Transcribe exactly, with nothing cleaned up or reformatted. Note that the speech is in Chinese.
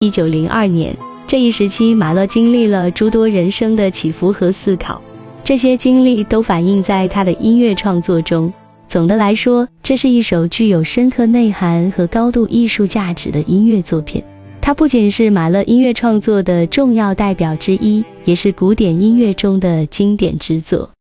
一九零二年，这一时期马勒经历了诸多人生的起伏和思考，这些经历都反映在他的音乐创作中。总的来说，这是一首具有深刻内涵和高度艺术价值的音乐作品。它不仅是马勒音乐创作的重要代表之一，也是古典音乐中的经典之作。